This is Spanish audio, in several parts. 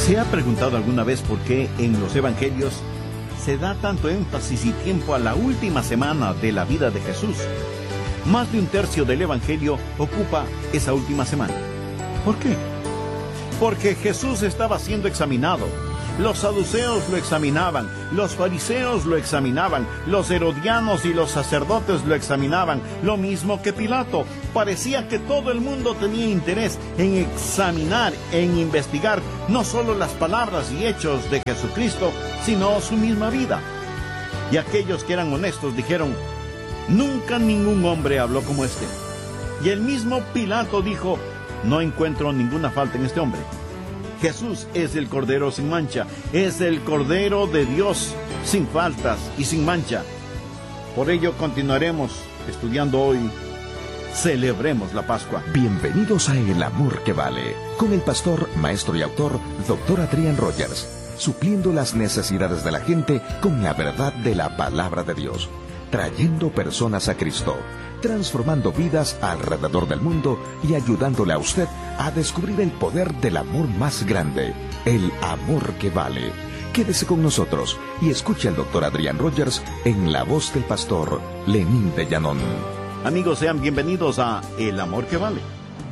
¿Se ha preguntado alguna vez por qué en los evangelios se da tanto énfasis y tiempo a la última semana de la vida de Jesús? Más de un tercio del evangelio ocupa esa última semana. ¿Por qué? Porque Jesús estaba siendo examinado. Los saduceos lo examinaban, los fariseos lo examinaban, los herodianos y los sacerdotes lo examinaban, lo mismo que Pilato. Parecía que todo el mundo tenía interés en examinar, en investigar no solo las palabras y hechos de Jesucristo, sino su misma vida. Y aquellos que eran honestos dijeron: nunca ningún hombre habló como este. Y el mismo Pilato dijo: no encuentro ninguna falta en este hombre. Jesús es el Cordero sin mancha, es el Cordero de Dios, sin faltas y sin mancha. Por ello continuaremos estudiando hoy. Celebremos la Pascua. Bienvenidos a El Amor que Vale, con el pastor, maestro y autor, Dr. Adrián Rogers, supliendo las necesidades de la gente con la verdad de la palabra de Dios, trayendo personas a Cristo, transformando vidas alrededor del mundo y ayudándole a usted a descubrir el poder del amor más grande, el amor que vale. Quédese con nosotros y escuche al Dr. Adrián Rogers en la voz del pastor Lenín de Llanón. Amigos, sean bienvenidos a El Amor que Vale.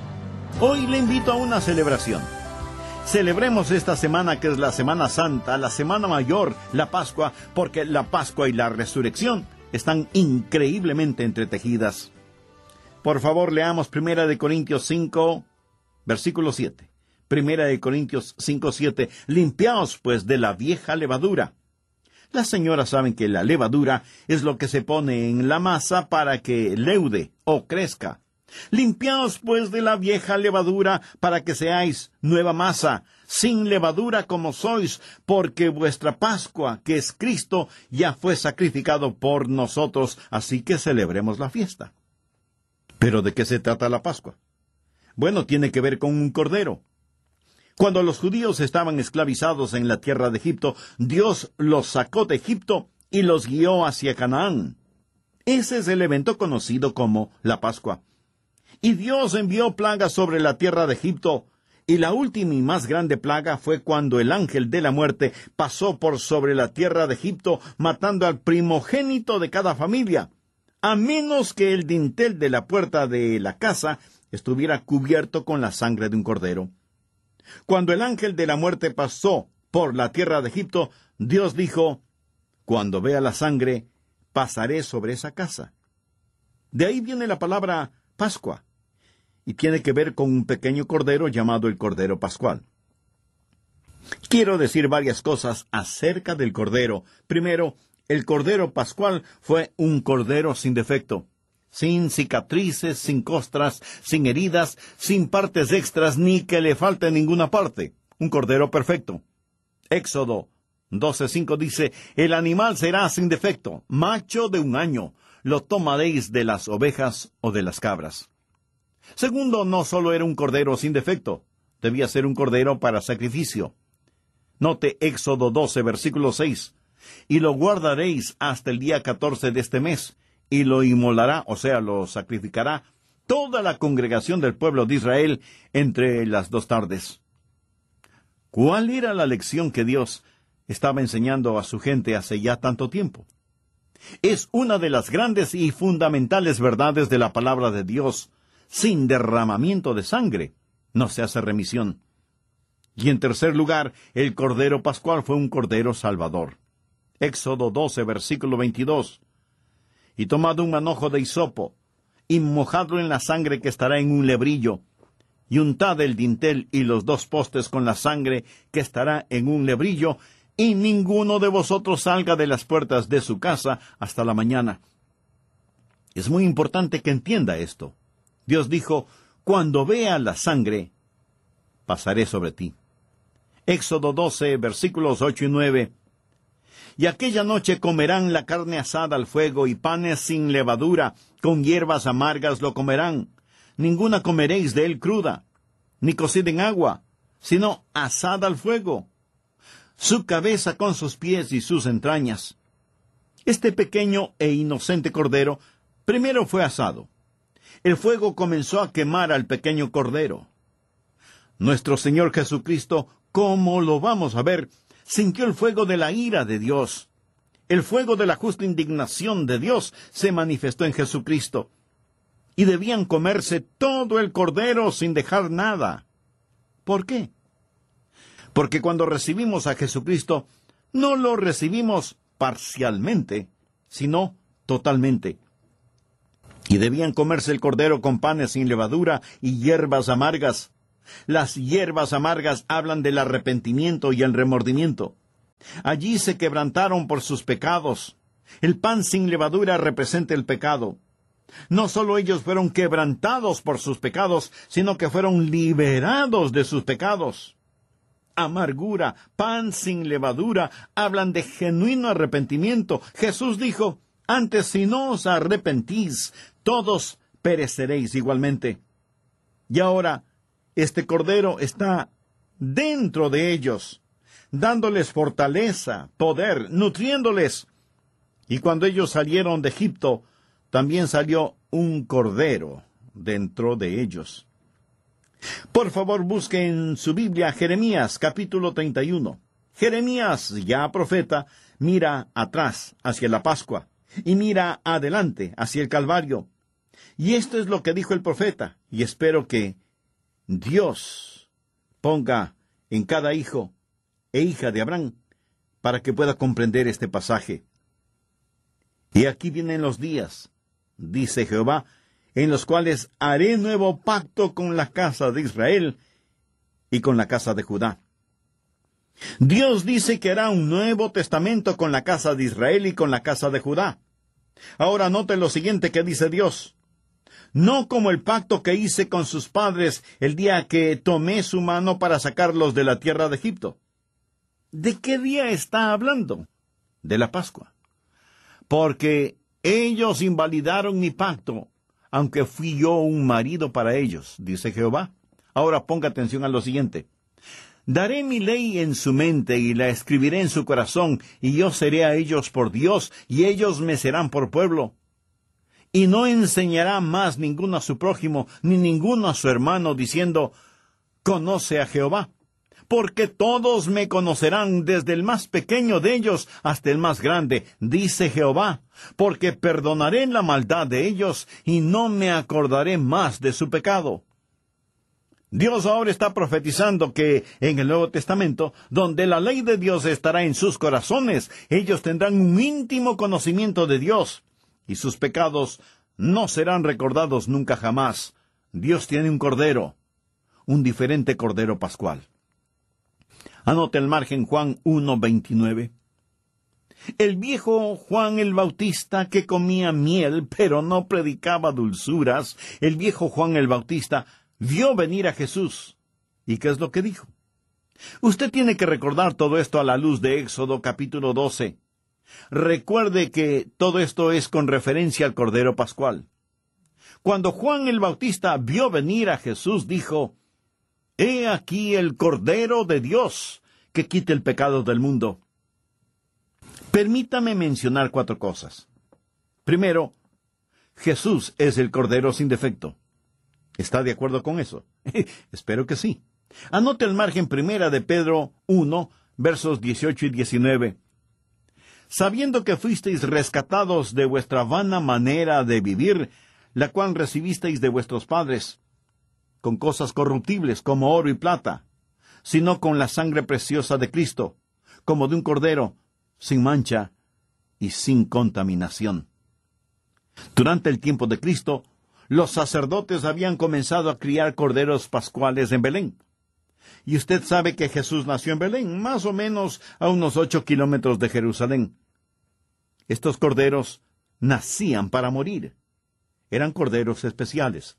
Hoy le invito a una celebración. Celebremos esta semana, que es la Semana Santa, la Semana Mayor, la Pascua, porque la Pascua y la Resurrección están increíblemente entretejidas. Por favor, leamos 1 Corintios 5, versículo 7. 1 Corintios 5, 7. Limpiaos, pues, de la vieja levadura. Las señoras saben que la levadura es lo que se pone en la masa para que leude o crezca. Limpiaos, pues, de la vieja levadura para que seáis nueva masa, sin levadura como sois, porque vuestra Pascua, que es Cristo, ya fue sacrificado por nosotros, así que celebremos la fiesta. ¿Pero de qué se trata la Pascua? Bueno, tiene que ver con un cordero. Cuando los judíos estaban esclavizados en la tierra de Egipto, Dios los sacó de Egipto y los guió hacia Canaán. Ese es el evento conocido como la Pascua. Y Dios envió plagas sobre la tierra de Egipto, y la última y más grande plaga fue cuando el ángel de la muerte pasó por sobre la tierra de Egipto, matando al primogénito de cada familia, a menos que el dintel de la puerta de la casa estuviera cubierto con la sangre de un cordero. Cuando el ángel de la muerte pasó por la tierra de Egipto, Dios dijo: cuando vea la sangre, pasaré sobre esa casa. De ahí viene la palabra Pascua, y tiene que ver con un pequeño cordero llamado el Cordero Pascual. Quiero decir varias cosas acerca del cordero. Primero, el Cordero Pascual fue un cordero sin defecto, sin cicatrices, sin costras, sin heridas, sin partes extras, ni que le falte ninguna parte. Un cordero perfecto. Éxodo 12:5 dice: el animal será sin defecto, macho de 1 año, lo tomaréis de las ovejas o de las cabras. Segundo, no solo era un cordero sin defecto, debía ser un cordero para sacrificio. Note Éxodo 12, versículo 6. Y lo guardaréis hasta el día 14 de este mes, y lo inmolará, o sea, lo sacrificará, toda la congregación del pueblo de Israel entre las 2 tardes. ¿Cuál era la lección que Dios estaba enseñando a su gente hace ya tanto tiempo? Es una de las grandes y fundamentales verdades de la palabra de Dios. Sin derramamiento de sangre no se hace remisión. Y en tercer lugar, el Cordero Pascual fue un Cordero Salvador. Éxodo 12, versículo 22. Y tomad un manojo de hisopo, y mojadlo en la sangre que estará en un lebrillo, y untad el dintel y los 2 postes con la sangre que estará en un lebrillo, y ninguno de vosotros salga de las puertas de su casa hasta la mañana. Es muy importante que entienda esto. Dios dijo: cuando vea la sangre, pasaré sobre ti. Éxodo 12, versículos 8 y 9. Y aquella noche comerán la carne asada al fuego y panes sin levadura, con hierbas amargas lo comerán. Ninguna comeréis de él cruda, ni cocida en agua, sino asada al fuego. Su cabeza con sus pies y sus entrañas. Este pequeño e inocente cordero primero fue asado. El fuego comenzó a quemar al pequeño cordero. Nuestro Señor Jesucristo, ¿cómo lo vamos a ver?, sintió el fuego de la ira de Dios. El fuego de la justa indignación de Dios se manifestó en Jesucristo. Y debían comerse todo el cordero sin dejar nada. ¿Por qué? Porque cuando recibimos a Jesucristo, no lo recibimos parcialmente, sino totalmente. Y debían comerse el cordero con panes sin levadura y hierbas amargas. Las hierbas amargas hablan del arrepentimiento y el remordimiento. Allí se quebrantaron por sus pecados. El pan sin levadura representa el pecado. No solo ellos fueron quebrantados por sus pecados, sino que fueron liberados de sus pecados. Amargura, pan sin levadura, hablan de genuino arrepentimiento. Jesús dijo, antes si no os arrepentís, todos pereceréis igualmente. Y ahora, este cordero está dentro de ellos, dándoles fortaleza, poder, nutriéndoles. Y cuando ellos salieron de Egipto, también salió un cordero dentro de ellos. Por favor, busque en su Biblia Jeremías, capítulo 31. Jeremías, ya profeta, mira atrás hacia la Pascua y mira adelante hacia el Calvario. Y esto es lo que dijo el profeta, y espero que Dios ponga en cada hijo e hija de Abraham para que pueda comprender este pasaje. Y aquí vienen los días, dice Jehová, en los cuales haré nuevo pacto con la casa de Israel y con la casa de Judá. Dios dice que hará un nuevo testamento con la casa de Israel y con la casa de Judá. Ahora note lo siguiente que dice Dios. No como el pacto que hice con sus padres el día que tomé su mano para sacarlos de la tierra de Egipto. ¿De qué día está hablando? De la Pascua. Porque ellos invalidaron mi pacto, aunque fui yo un marido para ellos, dice Jehová. Ahora ponga atención a lo siguiente. Daré mi ley en su mente y la escribiré en su corazón, y yo seré a ellos por Dios, y ellos me serán por pueblo. Y no enseñará más ninguno a su prójimo, ni ninguno a su hermano, diciendo, conoce a Jehová. Porque todos me conocerán, desde el más pequeño de ellos hasta el más grande, dice Jehová. Porque perdonaré la maldad de ellos, y no me acordaré más de su pecado. Dios ahora está profetizando que en el Nuevo Testamento, donde la ley de Dios estará en sus corazones, ellos tendrán un íntimo conocimiento de Dios, y sus pecados no serán recordados nunca jamás. Dios tiene un cordero, un diferente cordero pascual. Anote el margen Juan 1:29. El viejo Juan el Bautista que comía miel, pero no predicaba dulzuras, el viejo Juan el Bautista vio venir a Jesús. ¿Y qué es lo que dijo? Usted tiene que recordar todo esto a la luz de Éxodo capítulo 12. Recuerde que todo esto es con referencia al Cordero Pascual. Cuando Juan el Bautista vio venir a Jesús, dijo, He aquí el Cordero de Dios, que quite el pecado del mundo. Permítame mencionar 4 cosas. Primero, Jesús es el Cordero sin defecto. ¿Está de acuerdo con eso? Espero que sí. Anote el margen primera de Pedro 1, versos 18 y 19. Sabiendo que fuisteis rescatados de vuestra vana manera de vivir, la cual recibisteis de vuestros padres, con cosas corruptibles como oro y plata, sino con la sangre preciosa de Cristo, como de un cordero, sin mancha y sin contaminación. Durante el tiempo de Cristo, los sacerdotes habían comenzado a criar corderos pascuales en Belén. Y usted sabe que Jesús nació en Belén, más o menos a unos 8 kilómetros de Jerusalén. Estos corderos nacían para morir. Eran corderos especiales.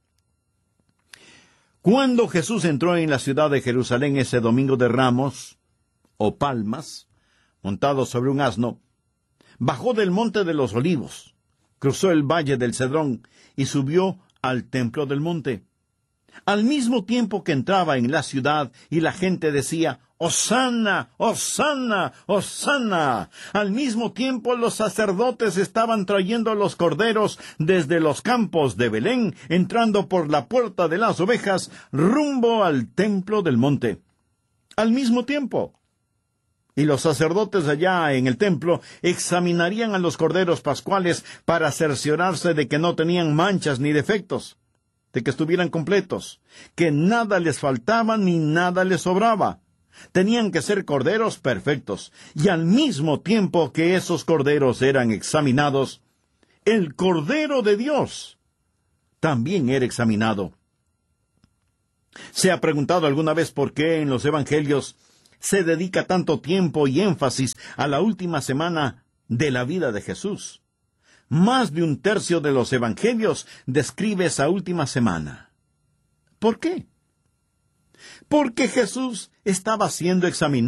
Cuando Jesús entró en la ciudad de Jerusalén ese domingo de Ramos, o Palmas, montado sobre un asno, bajó del monte de los Olivos, cruzó el valle del Cedrón y subió al templo del monte. Al mismo tiempo que entraba en la ciudad y la gente decía, ¡Hosana! ¡Hosana! ¡Hosana! Al mismo tiempo los sacerdotes estaban trayendo los corderos desde los campos de Belén, entrando por la puerta de las ovejas, rumbo al templo del monte. Al mismo tiempo. Y los sacerdotes allá en el templo examinarían a los corderos pascuales para cerciorarse de que no tenían manchas ni defectos, de que estuvieran completos, que nada les faltaba ni nada les sobraba. Tenían que ser corderos perfectos, y al mismo tiempo que esos corderos eran examinados, el Cordero de Dios también era examinado. ¿Se ha preguntado alguna vez por qué en los evangelios se dedica tanto tiempo y énfasis a la última semana de la vida de Jesús? Más de un tercio de los evangelios describe esa última semana. ¿Por qué? Porque Jesús estaba siendo examinado